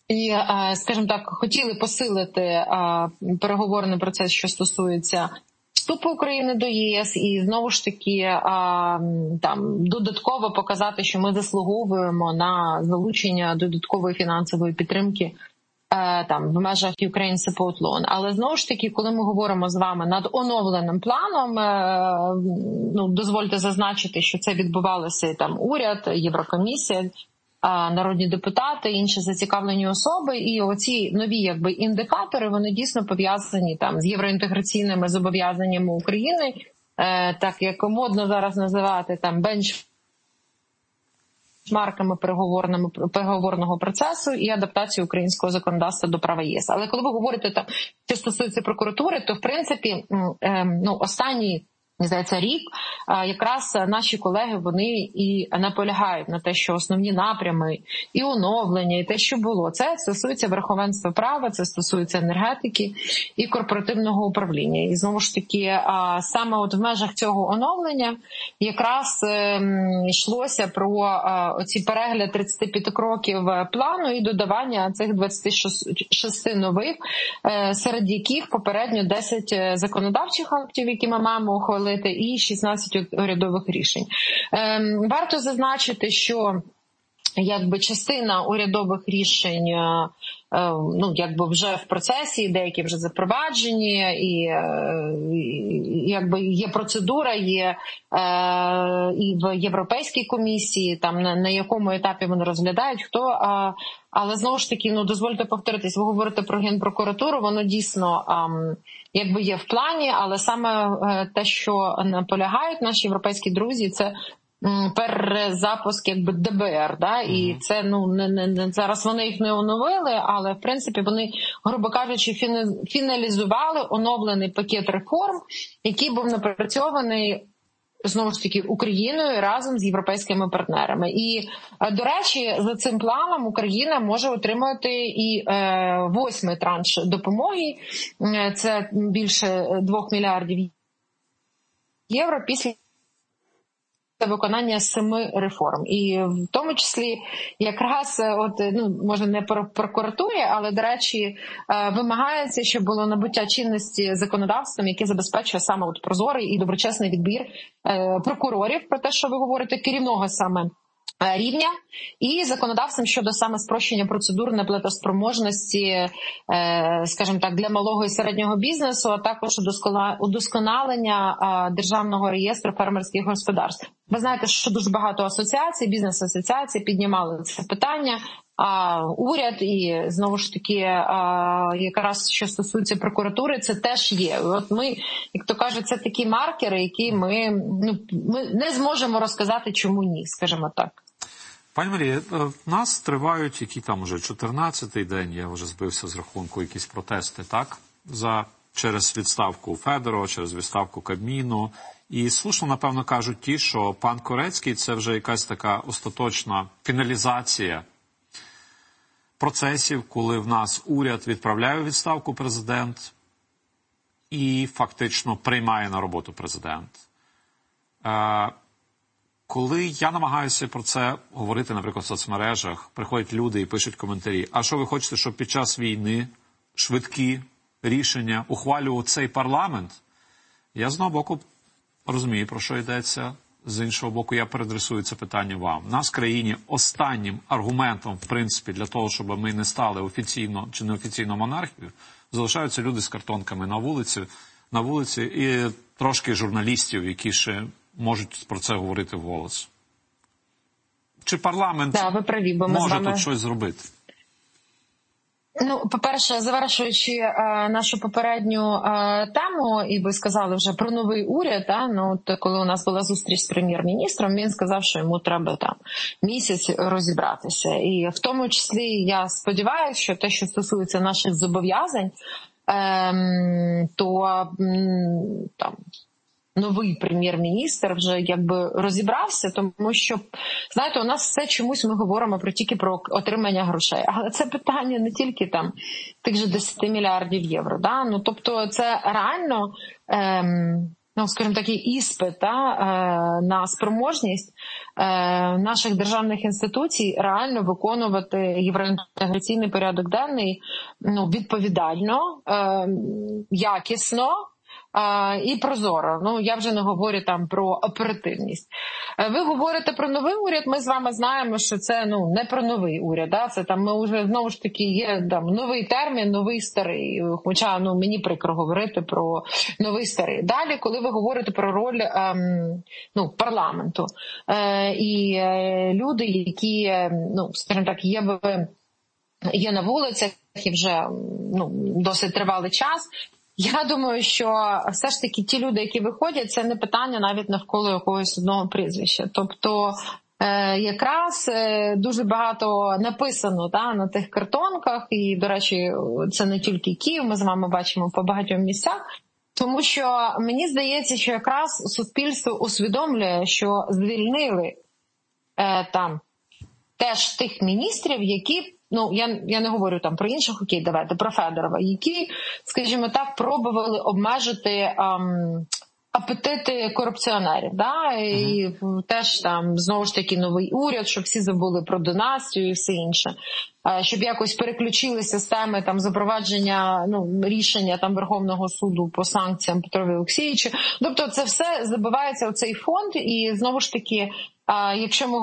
І, скажімо так, хотіли посилити переговорний процес, що стосується вступу України до ЄС, і знову ж таки там додатково показати, що ми заслуговуємо на залучення додаткової фінансової підтримки там в межах Ukraine Support Loan. Але знову ж таки, коли ми говоримо з вами над оновленим планом, дозвольте зазначити, що це відбувалося там уряд, Єврокомісія, народні депутати, інші зацікавлені особи, і оці нові індикатори, вони дійсно пов'язані там з євроінтеграційними зобов'язаннями України, так як модно зараз називати там бенчмарками переговорного процесу і адаптацію українського законодавства до права ЄС. Але коли ви говорите там, що стосується прокуратури, то в принципі останній, мені здається, рік якраз наші колеги, вони і наполягають на те, що основні напрями і оновлення, і те, що було, це стосується верховенства права, це стосується енергетики і корпоративного управління. І знову ж таки, саме от в межах цього оновлення якраз йшлося про оці перегляд 35 кроків плану і додавання цих 26 нових, серед яких попередньо 10 законодавчих актів, які ми маємо ухвалити, і 16 урядових рішень. Варто зазначити, що частина урядових рішень вже в процесі, деякі вже запроваджені, і є процедура, є і в Європейській комісії, там на якому етапі вони розглядають, хто. Але знову ж таки, дозвольте повторитись, ви говорите про Генпрокуратуру, воно дійсно є в плані, але саме те, що наполягають наші європейські друзі, це перезапуск ДБР, і це зараз вони їх не оновили, але в принципі вони, грубо кажучи, фіналізували оновлений пакет реформ, який був напрацьований знову ж таки Україною разом з європейськими партнерами. І, до речі, за цим планом Україна може отримати і 8-й транш допомоги, це більше 2 мільярдів євро після виконання 7 реформ. І в тому числі якраз, може не про прокуратурі, але, до речі, вимагається, щоб було набуття чинності законодавством, яке забезпечує саме прозорий і доброчесний відбір прокурорів, про те, що ви говорите, керівного саме рівня, і законодавством щодо саме спрощення процедур неплатоспроможності, скажімо так, для малого і середнього бізнесу, а також удосконалення державного реєстру фермерських господарств. Ви знаєте, що дуже багато асоціацій, бізнес-асоціацій піднімали це питання, уряд і, знову ж таки, якраз що стосується прокуратури, це теж є. От ми, як то кажуть, це такі маркери, які ми не зможемо розказати, чому ні, скажімо так. Пані Марія, в нас тривають, які там уже 14-й день, я вже збився з рахунку, якісь протести, так? Через відставку Федорова, через відставку Кабміну. І слушно, напевно, кажуть ті, що пан Корецький – це вже якась така остаточна фіналізація процесів, коли в нас уряд відправляє у відставку президент і фактично приймає на роботу президент. Коли я намагаюся про це говорити, наприклад, в соцмережах, приходять люди і пишуть коментарі, а що ви хочете, щоб під час війни швидкі рішення ухвалював цей парламент? Я з одного боку розумію, про що йдеться, з іншого боку, я переадресую це питання вам. У нас в країні останнім аргументом, в принципі, для того, щоб ми не стали офіційно чи неофіційно монархією, залишаються люди з картонками на вулиці і трошки журналістів, які ще можуть про це говорити вголос. Чи парламент може тут щось зробити? По-перше, завершуючи нашу попередню тему, і ви сказали вже про новий уряд, коли у нас була зустріч з прем'єр-міністром, він сказав, що йому треба місяць розібратися. І в тому числі я сподіваюся, що те, що стосується наших зобов'язань, то новий прем'єр-міністр вже розібрався, тому що, знаєте, у нас все чомусь ми говоримо тільки про отримання грошей. Але це питання не тільки тих же 10 мільярдів євро. Тобто це реально, скажімо, такий іспит на спроможність наших державних інституцій реально виконувати євроінтеграційний порядок денний відповідально, якісно і прозоро. Я вже не говорю там про оперативність. Ви говорите про новий уряд, ми з вами знаємо, що це не про новий уряд, це там ми вже знову ж таки є там новий термін, новий старий. Хоча мені прикро говорити про новий старий. Далі, коли ви говорите про роль парламенту і люди, які, скажімо так, є на вулицях і вже досить тривалий час. Я думаю, що все ж таки ті люди, які виходять, це не питання навіть навколо якогось одного прізвища. Тобто якраз дуже багато написано на тих картонках, і, до речі, це не тільки Київ, ми з вами бачимо по багатьом місцях, тому що мені здається, що якраз суспільство усвідомлює, що звільнили там теж тих міністрів, які я не говорю там про інших, окей, давайте, про Федорова, які, скажімо так, пробували обмежити апетити корупціонерів, і теж там, знову ж таки, новий уряд, щоб всі забули про династію і все інше, щоб якось переключили системи там запровадження, рішення там Верховного суду по санкціям Петрові Олексійовичу. Тобто це все забивається в цей фонд, і знову ж таки, якщо ми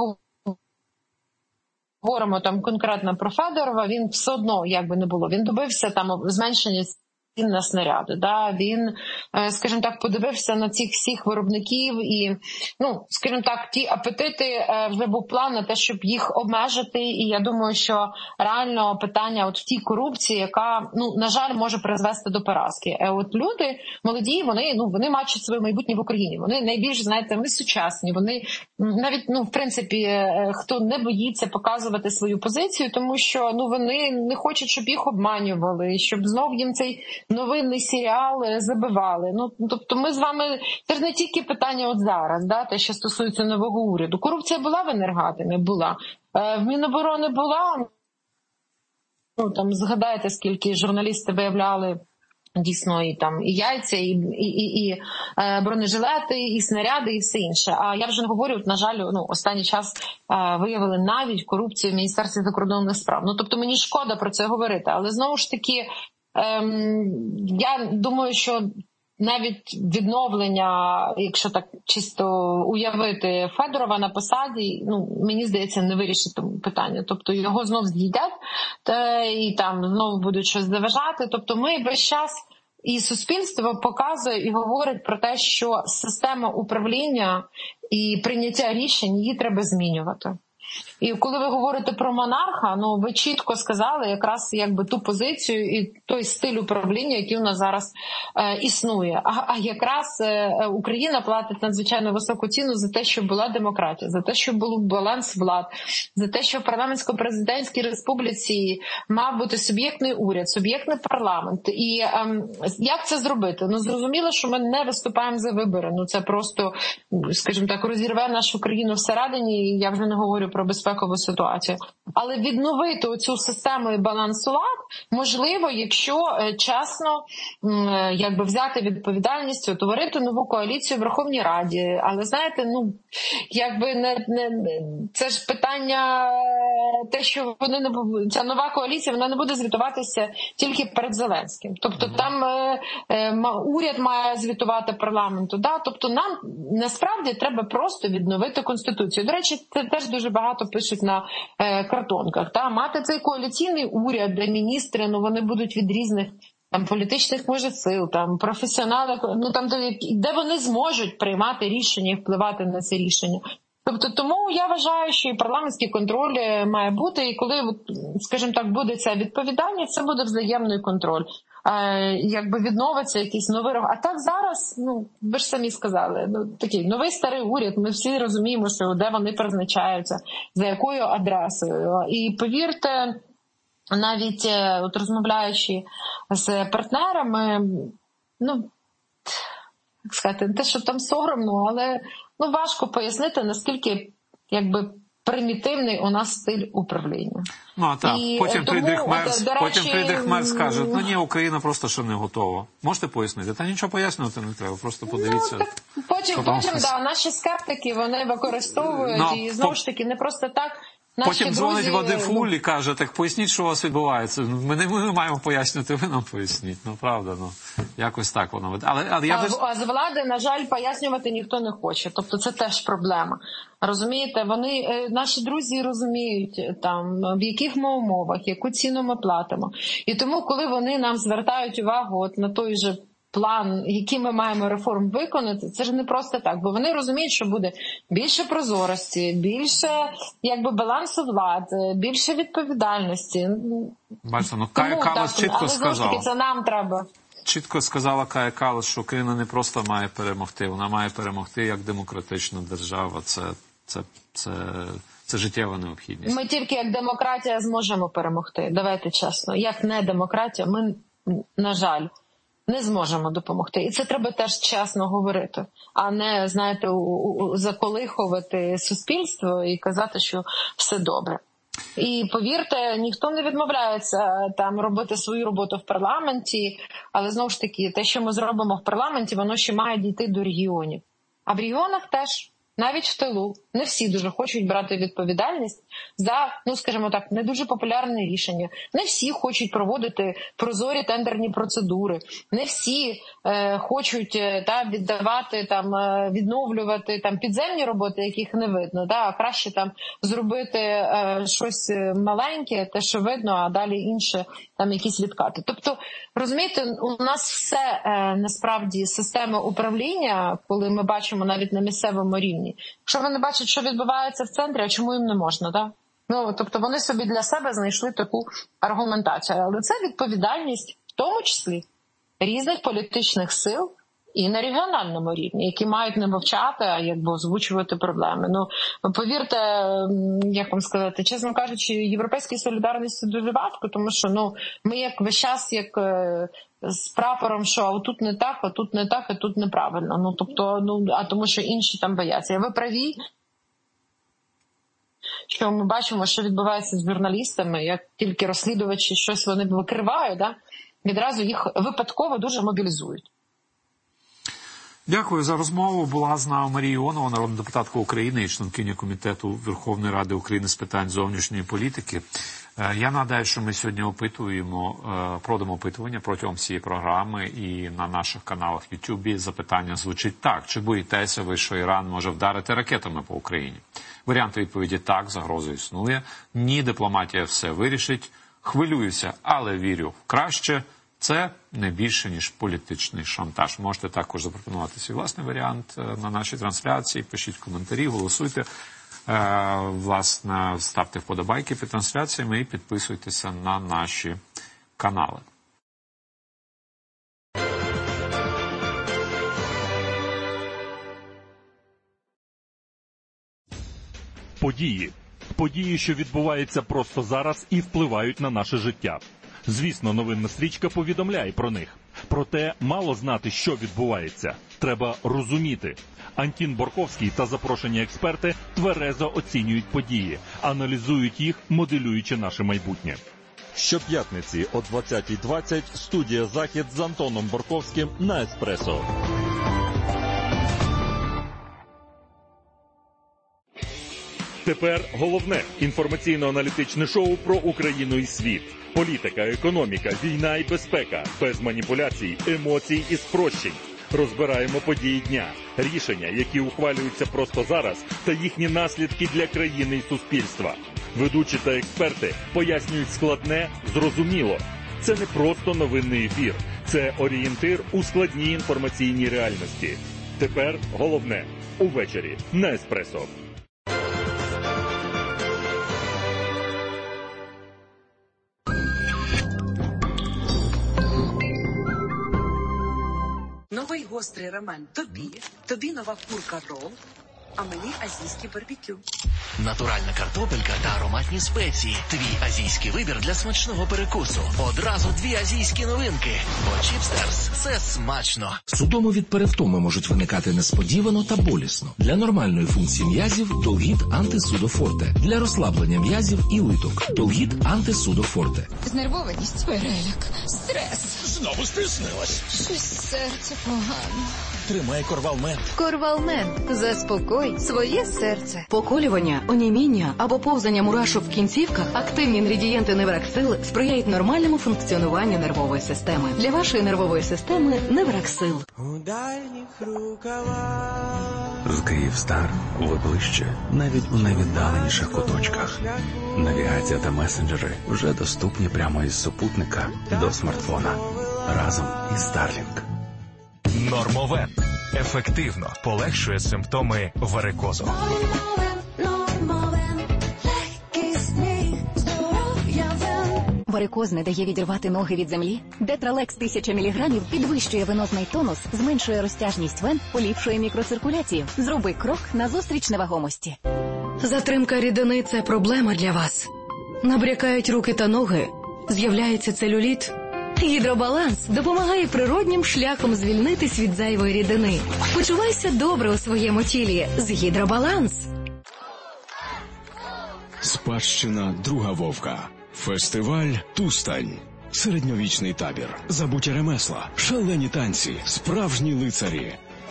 говоримо там конкретно про Федорова, він все одно, як би не було, він добився там зменшення цін на снаряди. Він, скажімо так, подивився на цих всіх виробників і, скажімо так, ті апетити, вже був план на те, щоб їх обмежити. І я думаю, що реально питання от в тій корупції, яка, на жаль, може призвести до поразки. От люди молоді, вони бачать своє майбутнє в Україні. Вони найбільш, вони сучасні, вони навіть, в принципі, хто не боїться показувати свою позицію, тому що, вони не хочуть, щоб їх обманювали, щоб знов їм цей новинний серіал забивали. Тобто ми з вами, це ж не тільки питання от зараз, те, що стосується нового уряду. Корупція була в Енергатомі? Була. В Міноборони була. Там згадайте, скільки журналісти виявляли дійсно і яйця, і бронежилети, і снаряди, і все інше. А я вже не говорю, на жаль, останній час виявили навіть корупцію в Міністерстві закордонних справ. Тобто мені шкода про це говорити, але знову ж таки, я думаю, що навіть відновлення, якщо так чисто уявити Федорова на посаді, мені здається, не вирішить питання. Тобто його знов з'їдять і там знову будуть щось заважати. Тобто ми весь час, і суспільство показує і говорить про те, що система управління і прийняття рішень, її треба змінювати. І коли ви говорите про монарха, ви чітко сказали якраз ту позицію і той стиль управління, який у нас зараз існує. А якраз Україна платить надзвичайно високу ціну за те, щоб була демократія, за те, щоб був баланс влад, за те, що в парламентсько-президентській республіці мав бути суб'єктний уряд, суб'єктний парламент. І як це зробити? Зрозуміло, що ми не виступаємо за вибори. Це просто, скажімо так, розірве нашу країну всередині, і я вже не говорю про безпекову ситуацію. Але відновити оцю систему і балансу лад можливо, якщо чесно взяти відповідальність, утворити нову коаліцію в Верховній Раді. Але знаєте, це ж питання те, що ця нова коаліція, вона не буде звітуватися тільки перед Зеленським. Тобто там уряд має звітувати парламенту. Тобто нам насправді треба просто відновити Конституцію. До речі, це теж дуже багато пишуть на картонках. Мати цей коаліційний уряд, де міністри, вони будуть від різних політичних сил, професіонали, де вони зможуть приймати рішення і впливати на це рішення. Тобто тому я вважаю, що і парламентський контроль має бути, і коли, скажімо так, буде ця відповідальність, це буде взаємний контроль. Відновиться якийсь новий рог. А так зараз, ви ж самі сказали, такий новий старий уряд, ми всі розуміємо, що де вони призначаються, за якою адресою. І повірте, навіть от розмовляючи з партнерами, як сказати, те, що там соромно, але важко пояснити, наскільки примітивний у нас стиль управління. Ну, а так, потім Фрідріх Мерц скаже, ну ні, Україна просто ще не готова. Можете пояснити? Та нічого пояснювати не треба, просто подивіться. Потім наші скептики, вони використовують, і знову ж таки, не просто так. Потім дзвонить Вадим Фуль і каже, так поясніть, що у вас відбувається. Ми маємо пояснювати, ви нам поясніть. Ну, правда, якось так воно. А з влади, на жаль, пояснювати ніхто не хоче. Тобто це теж проблема. Розумієте, наші друзі розуміють, там, в яких ми умовах, яку ціну ми платимо. І тому, коли вони нам звертають увагу на той же план, який ми маємо реформ виконати, це ж не просто так, бо вони розуміють, що буде більше прозорості, більше балансу влад, більше відповідальності. Бачите, Кая Каллас чітко сказала. Це нам треба. Чітко сказала Кая Каллас, що Україна не просто має перемогти, вона має перемогти як демократична держава. Це життєва необхідність. Ми тільки як демократія зможемо перемогти. Давайте чесно. Як не демократія, ми, на жаль, не зможемо допомогти. І це треба теж чесно говорити, а не, знаєте, заколихувати суспільство і казати, що все добре. І повірте, ніхто не відмовляється там робити свою роботу в парламенті, але знову ж таки, те, що ми зробимо в парламенті, воно ще має дійти до регіонів. А в регіонах теж, навіть в тилу, не всі дуже хочуть брати відповідальність за, скажімо так, не дуже популярне рішення. Не всі хочуть проводити прозорі тендерні процедури. Не всі хочуть віддавати, відновлювати підземні роботи, яких не видно. А краще зробити щось маленьке, те, що видно, а далі інше якісь відкати. Тобто, розумієте, у нас все насправді система управління, коли ми бачимо навіть на місцевому рівні. Якщо вони бачать, що відбувається в центрі, а чому їм не можна, так? Тобто вони собі для себе знайшли таку аргументацію. Але це відповідальність, в тому числі, різних політичних сил і на регіональному рівні, які мають не мовчати, а озвучувати проблеми. Повірте, як вам сказати, чесно кажучи, європейській солідарності дуже важко, тому що ми весь час з прапором, що отут не так, а тут не так, а тут неправильно. А тому що інші там бояться. І ви праві, що ми бачимо, що відбувається з журналістами, як тільки розслідувачі щось вони викривають, відразу їх випадково дуже мобілізують. Дякую за розмову. Була з нами Марія Іонова, народна депутатка України і членкиня Комітету Верховної Ради України з питань зовнішньої політики. Я нагадаю, що ми сьогодні проводимо опитування протягом всієї програми і на наших каналах в YouTube. Запитання звучить так. Чи боїтеся ви, що Іран може вдарити ракетами по Україні? Варіанти відповіді так, загроза існує. Ні, дипломатія все вирішить. Хвилююся, але вірю в краще. Це не більше, ніж політичний шантаж. Можете також запропонувати свій власний варіант на нашій трансляції. Пишіть коментарі, голосуйте. Власне, ставте вподобайки під трансляціями і підписуйтеся на наші канали. Події, що відбуваються просто зараз і впливають на наше життя. Звісно, новинна стрічка повідомляє про них. Проте мало знати, що відбувається. Треба розуміти. Антін Борковський та запрошені експерти тверезо оцінюють події, аналізують їх, моделюючи наше майбутнє. Щоп'ятниці о 20:20 студія «Захід» з Антоном Борковським на «Еспресо». Тепер головне інформаційно-аналітичне шоу про Україну і світ. Політика, економіка, війна і безпека. Без маніпуляцій, емоцій і спрощень. Розбираємо події дня, рішення, які ухвалюються просто зараз, та їхні наслідки для країни і суспільства. Ведучі та експерти пояснюють складне, зрозуміло. Це не просто новинний ефір. Це орієнтир у складній інформаційній реальності. Тепер головне – увечері на «Еспресо». Новий гострий рамен тобі нова курка рол, А мені азійське барбекю. Натуральна картопелька та ароматні спеції. Твій азійський вибір для смачного перекусу. Одразу 2 азійські новинки. Бо Чіпстерс – це смачно. Судоми від перевтоми можуть виникати несподівано та болісно. Для нормальної функції м'язів – Толгіт Антисудофорте. Для розслаблення м'язів і литок – Толгіт Антисудофорте. Знервованість, переляк, стрес. Знову стиснилась. Щось серце погано. Тримай Корвалмент. Корвалмент. Заспокой своє серце. Поколювання, оніміння або повзання мурашок в кінцівках, активні інгредієнти Невраксил сприяють нормальному функціонуванню нервової системи. Для вашої нервової системи Невраксил. У дальніх рукавах. З Київстар ви ближче, навіть у найвіддаленіших куточках. Навігація та месенджери вже доступні прямо із супутника до смартфона. Разом із Starlink. Нормовен. Ефективно полегшує симптоми варикозу. Варикоз не дає відірвати ноги від землі? Детралекс 1000 мг підвищує венозний тонус, зменшує розтяжність вен, поліпшує мікроциркуляцію. Зроби крок назустріч невагомості. Затримка рідини – це проблема для вас. Набрякають руки та ноги, з'являється целюліт. Гідробаланс допомагає природнім шляхом звільнитись від зайвої рідини. Почувайся добре у своєму тілі з Гідробаланс. Спадщина Друга Вовка. Фестиваль «Тустань». Середньовічний табір. Забуті ремесла, шалені танці, справжні лицарі.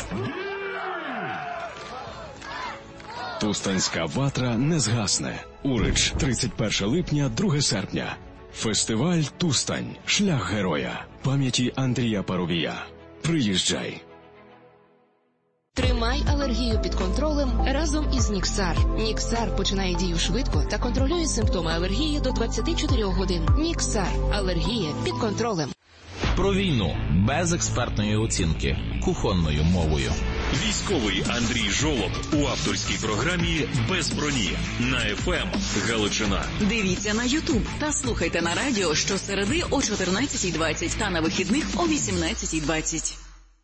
Тустанська ватра не згасне. Урич, 31 липня, 2 серпня. Фестиваль «Тустань. Шлях героя». Пам'яті Андрія Парубія. Приїжджай. Тримай алергію під контролем разом із Ніксар. Ніксар починає дію швидко та контролює симптоми алергії до 24 годин. Ніксар. Алергія під контролем. Про війну без експертної оцінки. Кухонною мовою. Військовий Андрій Жолоб у авторській програмі «Без броні» на ФМ Галичина. Дивіться на Ютуб та слухайте на радіо щосереди о 14:20 та на вихідних о 18:20.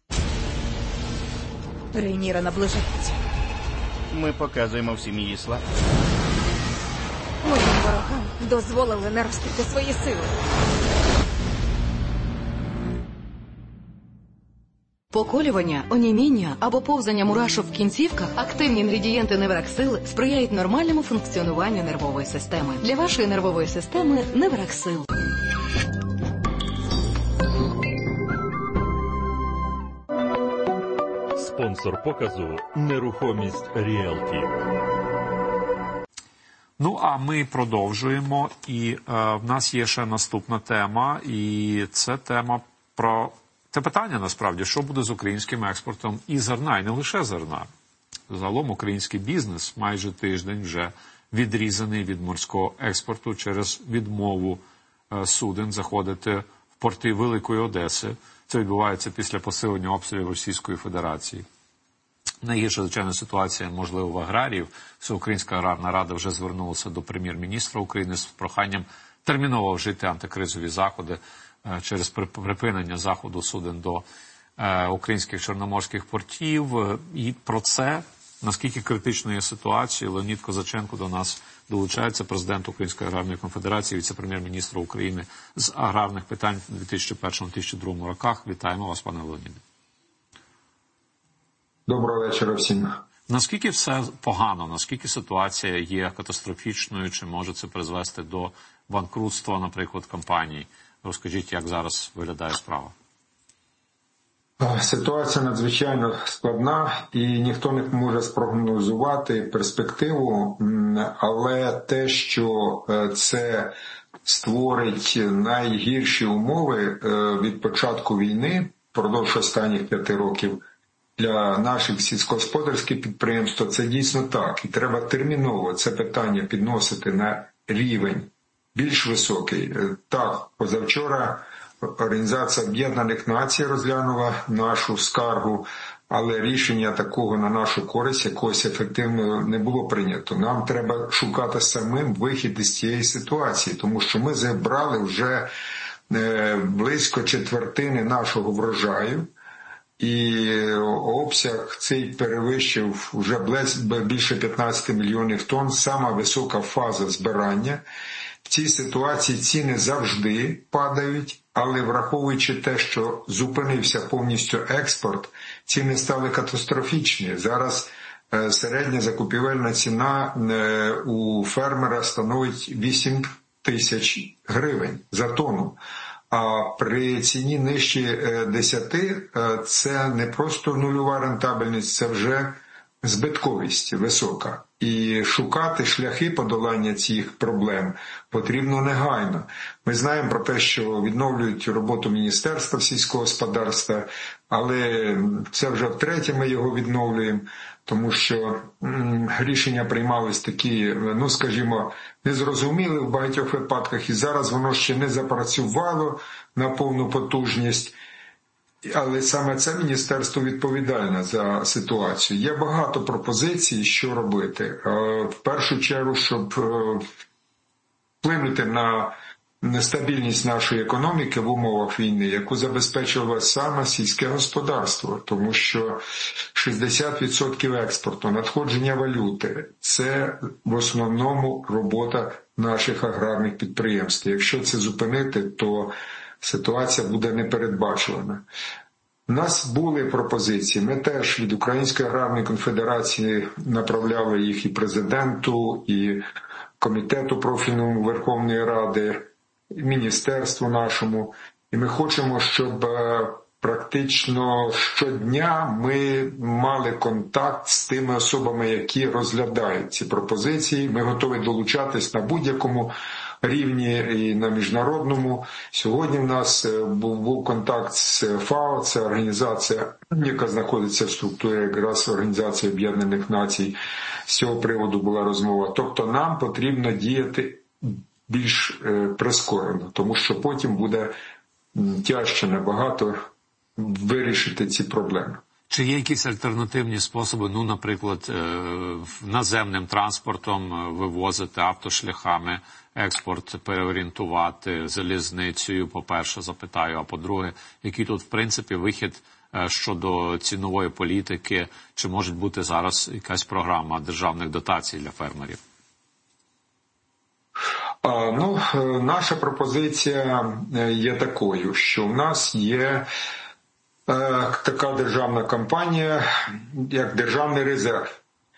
Рейніра наближається. Ми показуємо всім її славу. Моїм ворогам дозволили наростити свої сили. Поколювання, оніміння або повзання мурашок в кінцівках, активні інгредієнти Невраксил сприяють нормальному функціонуванню нервової системи. Для вашої нервової системи Невраксил. Спонсор показу «Нерухомість Ріелті». Ну, а ми продовжуємо. І в нас є ще наступна тема. І це тема про... Це питання, насправді, що буде з українським експортом і зерна, і не лише зерна. Загалом український бізнес майже тиждень вже відрізаний від морського експорту через відмову суден заходити в порти Великої Одеси. Це відбувається після посилення обстрілів Російської Федерації. Найгірша, звичайно, ситуація, можливо, в аграріїв. Всеукраїнська аграрна рада вже звернулася до прем'єр-міністра України з проханням терміново вжити антикризові заходи через припинення заходу суден до українських чорноморських портів. І про це, наскільки критичною є ситуація, Леонід Козаченко до нас долучається, президент Української аграрної конфедерації, віце-прем'єр-міністр України з аграрних питань у 2001-2002 роках. Вітаємо вас, пане Леоніде. Доброго вечора всім. Наскільки все погано, наскільки ситуація є катастрофічною, чи може це призвести до банкрутства, наприклад, компаній? Розкажіть, як зараз виглядає справа? Ситуація надзвичайно складна, і ніхто не може спрогнозувати перспективу, але те, що це створить найгірші умови від початку війни, впродовж останніх 5 років, для наших сільськогосподарських підприємств, це дійсно так. І треба терміново це питання підносити на рівень більш високий. Так, позавчора Організація Об'єднаних Націй розглянула нашу скаргу, але рішення такого на нашу користь якогось ефективного не було прийнято. Нам треба шукати самим вихід із цієї ситуації, тому що ми зібрали вже близько 1/4 нашого врожаю, і обсяг цей перевищив вже більше 15 мільйонів тонн, сама висока фаза збирання. В цій ситуації ціни завжди падають, але враховуючи те, що зупинився повністю експорт, ціни стали катастрофічні. Зараз середня закупівельна ціна у фермера становить 8 тисяч гривень за тонну. А при ціні нижче 10 це не просто нульова рентабельність, це вже збитковість висока. І шукати шляхи подолання цих проблем потрібно негайно. Ми знаємо про те, що відновлюють роботу Міністерства сільського господарства, але це вже втретє ми його відновлюємо, тому що рішення приймались такі, скажімо, незрозумілі в багатьох випадках, і зараз воно ще не запрацювало на повну потужність. Але саме це міністерство відповідальне за ситуацію. Є багато пропозицій, що робити. В першу чергу, щоб вплинути на нестабільність нашої економіки в умовах війни, яку забезпечило саме сільське господарство, тому що 60% експорту, надходження валюти – це в основному робота наших аграрних підприємств. Якщо це зупинити, то ситуація буде непередбачувана. У нас були пропозиції, ми теж від Української аграрної конфедерації направляли їх і президенту, і комітету профільному Верховної Ради, і міністерству нашому. І ми хочемо, щоб практично щодня ми мали контакт з тими особами, які розглядають ці пропозиції. Ми готові долучатись на будь-якому рівні і на міжнародному. Сьогодні в нас був контакт з ФАО, це організація, яка знаходиться в структурі якраз Організації Об'єднаних Націй. З цього приводу була розмова. Тобто нам потрібно діяти більш прискорено, тому що потім буде тяжче набагато вирішити ці проблеми. Чи є якісь альтернативні способи, наприклад, наземним транспортом вивозити автошляхами, експорт переорієнтувати залізницею, по-перше, запитаю, а по-друге, який тут, в принципі, вихід щодо цінової політики, чи може бути зараз якась програма державних дотацій для фермерів? Наша пропозиція є такою, що в нас є така державна компанія, як Державний резерв,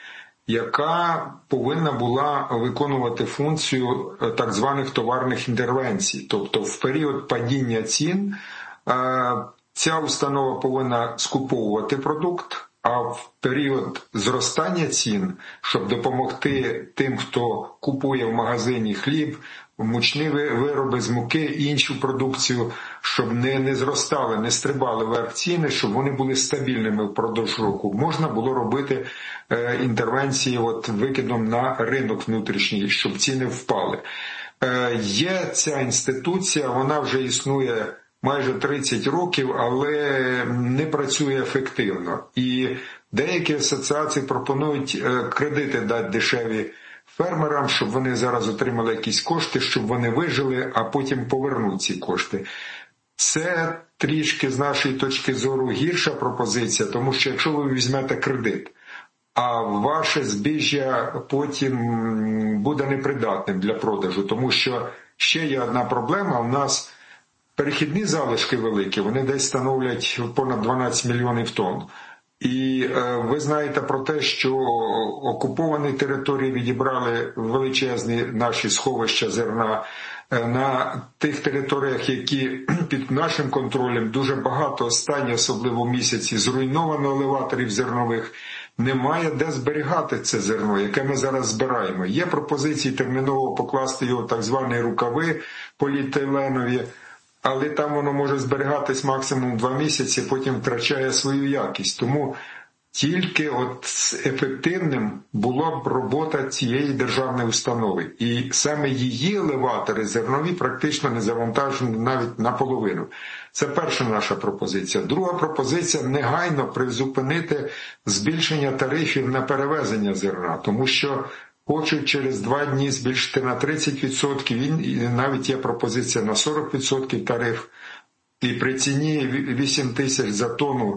яка повинна була виконувати функцію так званих товарних інтервенцій. Тобто в період падіння цін ця установа повинна скуповувати продукт, а в період зростання цін, щоб допомогти тим, хто купує в магазині хліб, мучні вироби з муки і іншу продукцію, щоб не зростали, не стрибали вверх ціни, щоб вони були стабільними впродовж року. Можна було робити інтервенції викидом на ринок внутрішній, щоб ціни впали. Є ця інституція, вона вже існує майже 30 років, але не працює ефективно. І деякі асоціації пропонують кредити дати дешеві фермерам, щоб вони зараз отримали якісь кошти, щоб вони вижили, а потім повернуть ці кошти. Це трішки, з нашої точки зору, гірша пропозиція, тому що якщо ви візьмете кредит, а ваше збіжжя потім буде непридатним для продажу, тому що ще є одна проблема, у нас перехідні залишки великі, вони десь становлять понад 12 мільйонів тонн. І ви знаєте про те, що окуповані території відібрали величезні наші сховища зерна. На тих територіях, які під нашим контролем, дуже багато останні, особливо в місяці, зруйновано елеваторів зернових. Немає де зберігати це зерно, яке ми зараз збираємо. Є пропозиції терміново покласти його в так звані рукави поліетиленові, але там воно може зберігатись максимум 2 місяці, потім втрачає свою якість. Тому тільки ефективним була б робота цієї державної установи. І саме її елеватори зернові практично не завантажені навіть наполовину. Це перша наша пропозиція. Друга пропозиція – негайно призупинити збільшення тарифів на перевезення зерна, тому що хочуть через 2 дні збільшити на 30%, і навіть є пропозиція на 40% тариф. І при ціні 8 тисяч за тонну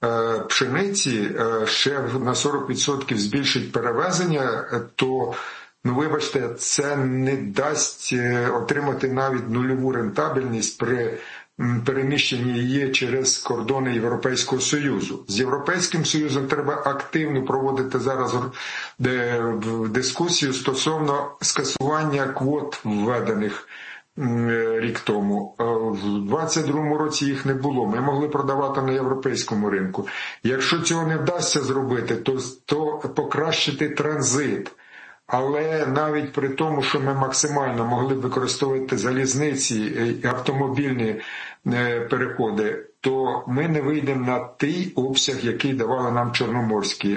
пшениці ще на 40% збільшить перевезення, то, вибачте, це не дасть отримати навіть нульову рентабельність при переміщенні її через кордони Європейського Союзу. З Європейським Союзом треба активно проводити зараз дискусію стосовно скасування квот введених рік тому. В 22-му році їх не було. Ми могли продавати на європейському ринку. Якщо цього не вдасться зробити, то покращити транзит. Але навіть при тому, що ми максимально могли б використовувати залізниці і автомобільні переходи, то ми не вийдемо на той обсяг, який давали нам чорноморські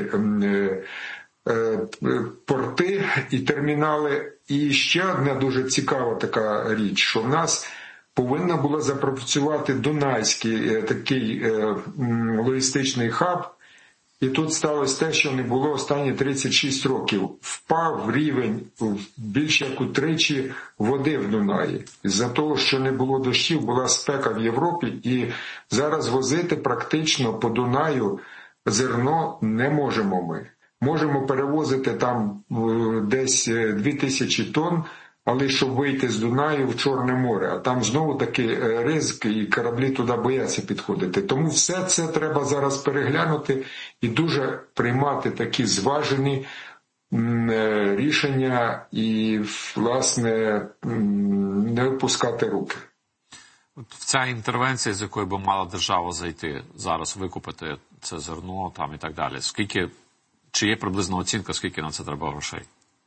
порти і термінали. І ще одна дуже цікава така річ, що в нас повинна була запрацювати Дунайський такий логістичний хаб. І тут сталося те, що не було останні 36 років. Впав рівень більше як утричі води в Дунаї. З-за того, що не було дощів, була спека в Європі, і зараз возити практично по Дунаю зерно не можемо ми. Можемо перевозити там десь 2000 тонн, але щоб вийти з Дунаю в Чорне море, а там знову таки ризик, і кораблі туди бояться підходити. Тому все це треба зараз переглянути і дуже приймати такі зважені рішення і, власне, не опускати руки. Ця інтервенція, з якою би мала держава зайти зараз, викупити це зерно там і так далі, чи є приблизна оцінка, скільки на це треба грошей?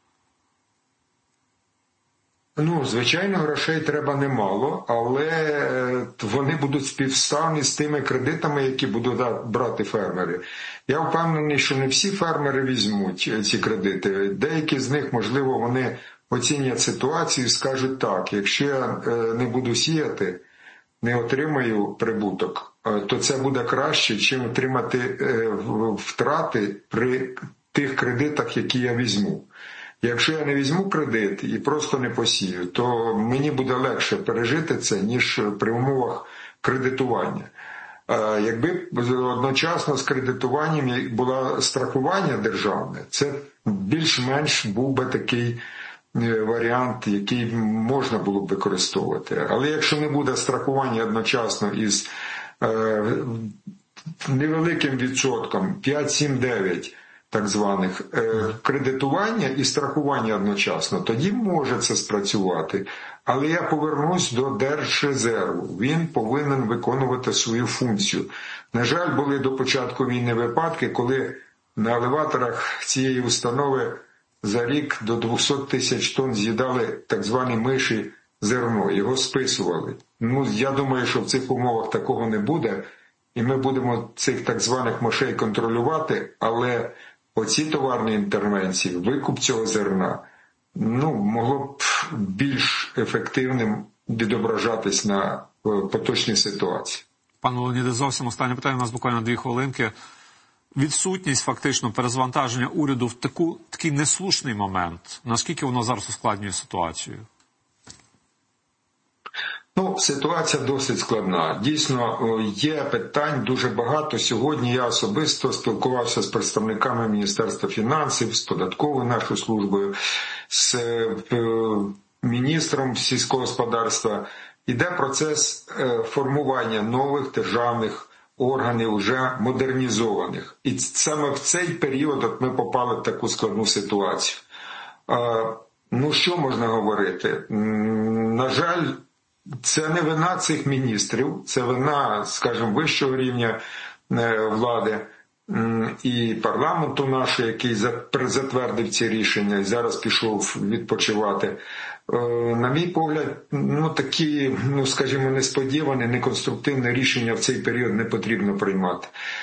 Звичайно, грошей треба немало, але вони будуть співставні з тими кредитами, які будуть брати фермери. Я впевнений, що не всі фермери візьмуть ці кредити. Деякі з них, можливо, вони оцінять ситуацію і скажуть так, якщо я не буду сіяти, не отримаю прибуток, то це буде краще, чим отримати втрати при тих кредитах, які я візьму. Якщо я не візьму кредит і просто не посію, то мені буде легше пережити це, ніж при умовах кредитування. Якби одночасно з кредитуванням було страхування державне, це більш-менш був би такий варіант, який можна було б використовувати. Але якщо не буде страхування одночасно із невеликим відсотком, 5, 7, 9, так званих, кредитування і страхування одночасно, тоді може це спрацювати. Але я повернусь до Держрезерву. Він повинен виконувати свою функцію. На жаль, були до початку війни випадки, коли на елеваторах цієї установи за рік до 200 тисяч тонн з'їдали так звані миші зерно, його списували. Я думаю, що в цих умовах такого не буде, і ми будемо цих так званих мишей контролювати, але оці товарні інтервенції, викуп цього зерна, могло б більш ефективним відображатись на поточній ситуації. Пане Леоніде, зовсім останнє питання, у нас буквально 2 хвилинки. Відсутність фактично перезвантаження уряду в такий неслушний момент, наскільки воно зараз ускладнює ситуацію? Ситуація досить складна. Дійсно, є питань дуже багато. Сьогодні я особисто спілкувався з представниками Міністерства фінансів, з податковою нашою службою, з міністром сільського господарства. Іде процес формування нових державних органів, вже модернізованих. І саме в цей період ми попали в таку складну ситуацію. Що можна говорити? На жаль, це не вина цих міністрів, це вина, скажімо, вищого рівня влади і парламенту нашого, який затвердив ці рішення і зараз пішов відпочивати. На мій погляд, такі, скажімо, несподівані, неконструктивні рішення в цей період не потрібно приймати.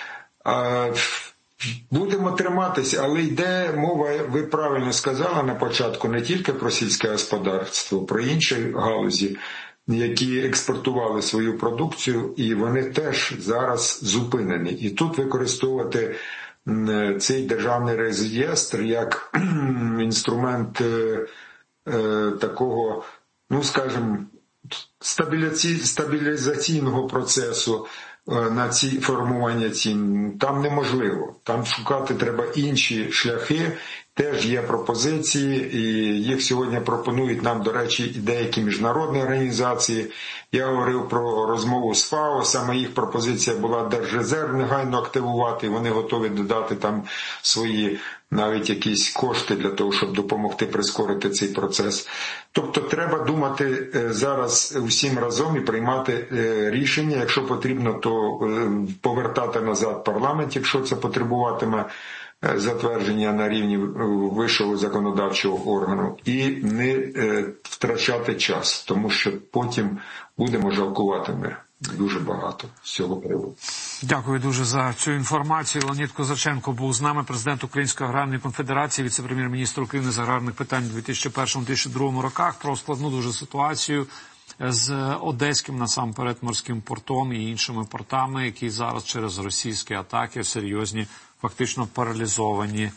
Будемо триматися, але йде мова, ви правильно сказали на початку, не тільки про сільське господарство, про інші галузі, які експортували свою продукцію, і вони теж зараз зупинені. І тут використовувати цей державний реєстр як інструмент такого, скажімо, стабілізаційного процесу на ці формування цін, там неможливо. Там шукати треба інші шляхи. Теж є пропозиції, і їх сьогодні пропонують нам, до речі, і деякі міжнародні організації. Я говорив про розмову з ФАО, саме їх пропозиція була Держрезерв негайно активувати, вони готові додати там свої навіть якісь кошти для того, щоб допомогти прискорити цей процес. Тобто треба думати зараз усім разом і приймати рішення, якщо потрібно, то повертати назад парламент, якщо це потребуватиме затвердження на рівні вищого законодавчого органу, і не втрачати час, тому що потім будемо жалкувати ми дуже багато з цього приводу. Дякую дуже за цю інформацію. Леонід Козаченко був з нами, президент Української аграрної конфедерації, віце-прем'єр-міністр України з аграрних питань у 2001-2002 роках, про складну дуже ситуацію з Одеським, насамперед, морським портом і іншими портами, які зараз через російські атаки серйозні, фактично паралізовані.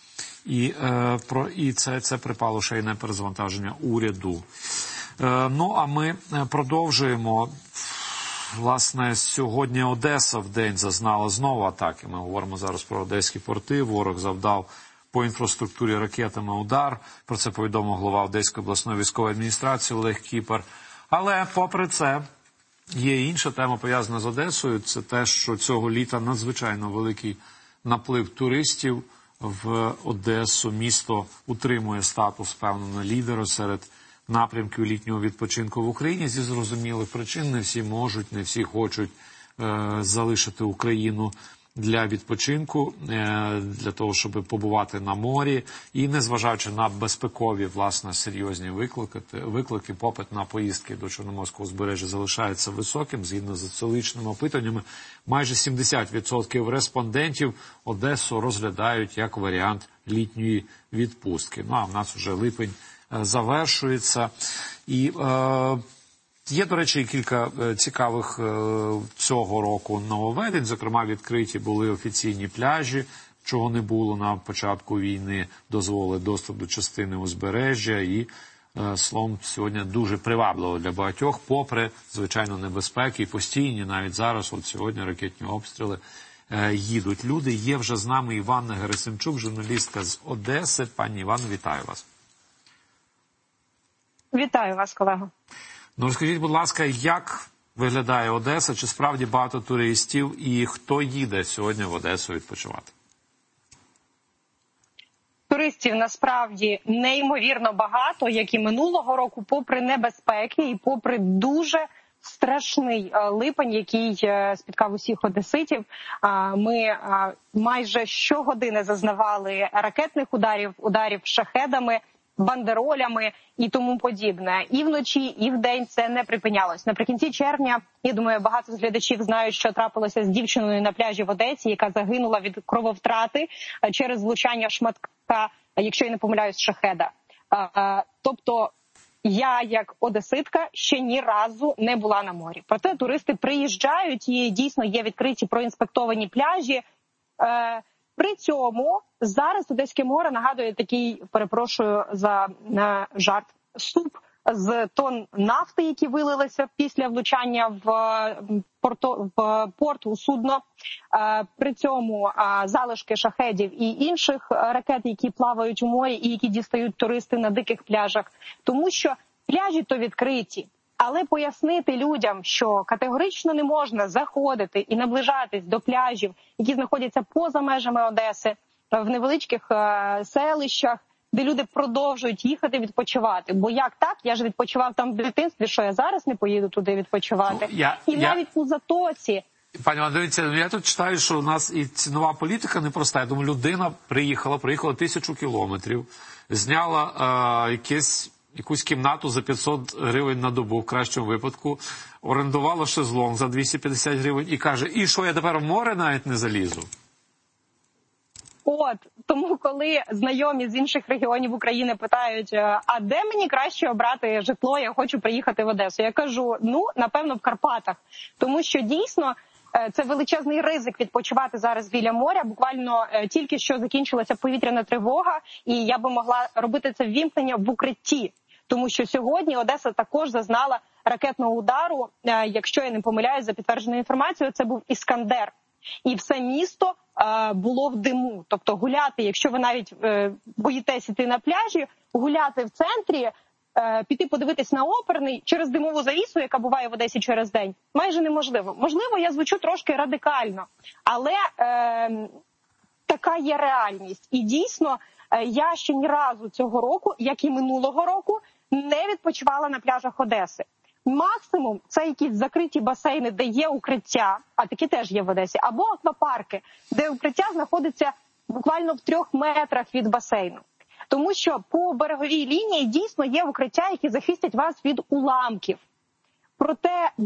І це припало ще й на перезавантаження уряду. Ну, а ми продовжуємо. Власне, сьогодні Одеса в день зазнала знову атаки. Ми говоримо зараз про одеські порти. Ворог завдав по інфраструктурі ракетами удар. Про це повідомив голова Одеської обласної військової адміністрації Олег Кіпер. Але, попри це, є інша тема, пов'язана з Одесою. Це те, що цього літа надзвичайно великий наплив туристів в Одесу. Місто утримує статус впевненого лідера серед напрямків літнього відпочинку в Україні. Зі зрозумілих причин не всі можуть, не всі хочуть залишити Україну для відпочинку, для того, щоб побувати на морі. І незважаючи на безпекові, власне, серйозні виклики, попит на поїздки до Чорноморського узбережжя залишається високим. Згідно з соціологічними опитуваннями, майже 70% респондентів Одесу розглядають як варіант літньої відпустки. Ну, а в нас вже липень завершується. І є, до речі, кілька цікавих цього року нововведень. Зокрема, відкриті були офіційні пляжі, чого не було на початку війни, дозволили доступ до частини узбережжя. І, словом, сьогодні дуже привабливо для багатьох, попри, звичайно, небезпеки і постійні, навіть зараз, от сьогодні ракетні обстріли, їдуть люди. Є вже з нами Іванна Герасимчук, журналістка з Одеси. Пані Івано, вітаю вас. Вітаю вас, колего. Ну, розкажіть, будь ласка, як виглядає Одеса? Чи справді багато туристів? І хто їде сьогодні в Одесу відпочивати? Туристів насправді неймовірно багато, як і минулого року, попри небезпеки і попри дуже страшний липень, який спіткав усіх одеситів. Ми майже щогодини зазнавали ракетних ударів шахедами, бандеролями і тому подібне. І вночі, і вдень це не припинялось. Наприкінці червня, я думаю, багато з глядачів знають, що трапилося з дівчиною на пляжі в Одесі, яка загинула від крововтрати через влучання шматка, якщо я не помиляюсь, шахеда. Тобто я, як одеситка, ще ні разу не була на морі. Проте туристи приїжджають і дійсно є відкриті проінспектовані пляжі. При цьому зараз Одеське море нагадує такий, перепрошую за жарт, суп з тонн нафти, які вилилися після влучання в порт у судно. При цьому залишки шахедів і інших ракет, які плавають у морі і які дістають туристи на диких пляжах. Тому що пляжі то відкриті. Але пояснити людям, що категорично не можна заходити і наближатись до пляжів, які знаходяться поза межами Одеси, в невеличких селищах, де люди продовжують їхати відпочивати. Бо як так? Я ж відпочивав там в дитинстві, що я зараз не поїду туди відпочивати. Навіть у Затоці. Пані Івано, дивіться, я тут читаю, що у нас і цінова політика непроста. Я думаю, людина проїхала 1000 кілометрів, зняла якусь кімнату за 500 гривень на добу, в кращому випадку, орендувала шезлонг за 250 гривень і каже, і що, я тепер в море навіть не залізу? Тому коли знайомі з інших регіонів України питають, а де мені краще обрати житло, я хочу приїхати в Одесу, я кажу, напевно, в Карпатах. Тому що дійсно це величезний ризик відпочивати зараз біля моря. Буквально тільки що закінчилася повітряна тривога, і я би могла робити це ввімкнення в укритті. Тому що сьогодні Одеса також зазнала ракетного удару, якщо я не помиляюсь, за підтвердженою інформацією, це був «Іскандер». І все місто було в диму. Тобто гуляти, якщо ви навіть боїтесь іти на пляжі, гуляти в центрі, піти подивитись на оперний через димову завісу, яка буває в Одесі через день, майже неможливо. Можливо, я звучу трошки радикально, але така є реальність. І дійсно, я ще ні разу цього року, як і минулого року, не відпочивала на пляжах Одеси. Максимум – це якісь закриті басейни, де є укриття, а такі теж є в Одесі, або аквапарки, де укриття знаходиться буквально в 3 метрах від басейну. Тому що по береговій лінії дійсно є укриття, які захистять вас від уламків. Проте